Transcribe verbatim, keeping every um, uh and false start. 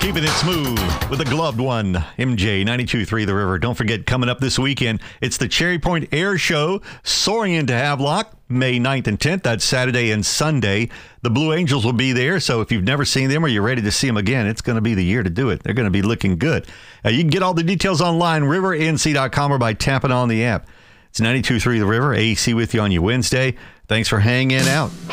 Keeping it smooth with a gloved one. M J ninety-two point three The River. Don't forget, coming up this weekend, it's the Cherry Point Air Show, soaring into Havelock, May ninth and tenth. That's Saturday and Sunday. The Blue Angels will be there, so if you've never seen them or you're ready to see them again, it's going to be the year to do it. They're going to be looking good. Uh, you can get all the details online, river n c dot com, or by tapping on the app. It's ninety-two point three The River, A C with you on your Wednesday. Thanks for hanging out.